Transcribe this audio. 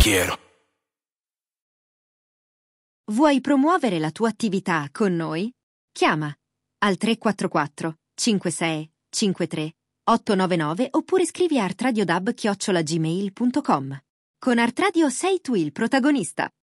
quiero. Vuoi promuovere la tua attività con noi? Chiama al 344 56 53 899 oppure scrivi a artradiodub@gmail.com. Con Art Radio sei tu il protagonista.